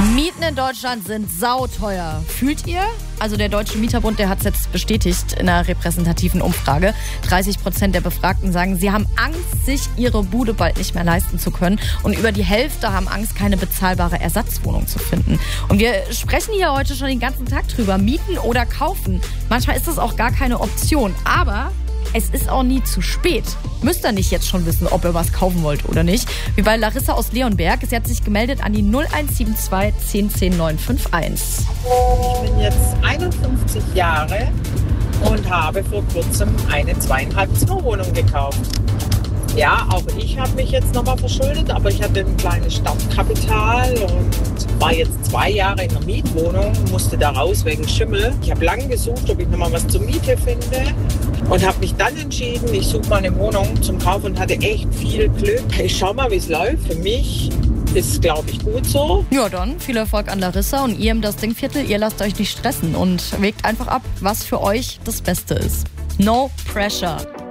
Mieten in Deutschland sind sauteuer. Fühlt ihr? Also der Deutsche Mieterbund, der hat es jetzt bestätigt in einer repräsentativen Umfrage. 30% der Befragten sagen, sie haben Angst, sich ihre Bude bald nicht mehr leisten zu können. Und über die Hälfte haben Angst, keine bezahlbare Ersatzwohnung zu finden. Und wir sprechen hier heute schon den ganzen Tag drüber. Mieten oder kaufen. Manchmal ist das auch gar keine Option. Aber es ist auch nie zu spät. Müsst ihr nicht jetzt schon wissen, ob ihr was kaufen wollt oder nicht. Wie bei Larissa aus Leonberg. Sie hat sich gemeldet an die 0172 10 10 951. Ich bin jetzt 51 Jahre und habe vor kurzem eine 2,5 Zimmerwohnung gekauft. Ja, auch ich habe mich jetzt nochmal verschuldet, aber ich hatte ein kleines Startkapital und war jetzt 2 Jahre in einer Mietwohnung, musste da raus wegen Schimmel. Ich habe lange gesucht, ob ich nochmal was zur Miete finde und habe mich dann entschieden, ich suche mal eine Wohnung zum Kauf und hatte echt viel Glück. Ich schau mal, wie es läuft. Für mich ist, glaube ich, gut so. Ja, dann viel Erfolg an Larissa und ihr im Das Dingviertel. Ihr lasst euch nicht stressen und wägt einfach ab, was für euch das Beste ist. No pressure.